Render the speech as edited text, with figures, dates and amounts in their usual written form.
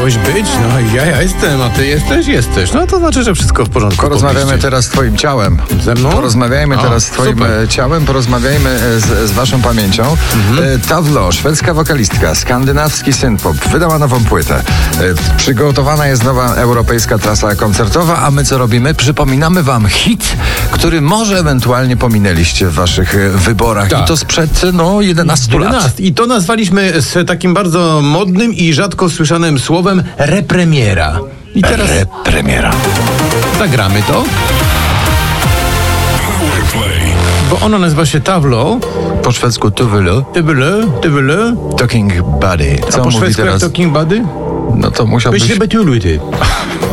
miałeś być? No ja jestem, a ty jesteś. No to znaczy, że wszystko w porządku. Porozmawiamy teraz z twoim ciałem. Ze mną? Porozmawiajmy teraz z twoim ciałem, porozmawiajmy z waszą pamięcią. Tavlo, szwedzka wokalistka, skandynawski synth-pop, wydała nową płytę. Przygotowana jest nowa europejska trasa koncertowa, a my co robimy? Przypominamy wam hit, który może ewentualnie pominęliście w waszych wyborach. Tak. I to sprzed 11 lat. I to nazwaliśmy z takim bardzo modnym i rzadko słyszanym słowem repremiera. I teraz Premiera. zagramy to. Bo ono nazywa się Tavlo. Po szwedzku Tuvelu. Tybyle. Talking Buddy. A Co po mówi szwedzku jak teraz? Talking Buddy? No to musiałbyś... Ty.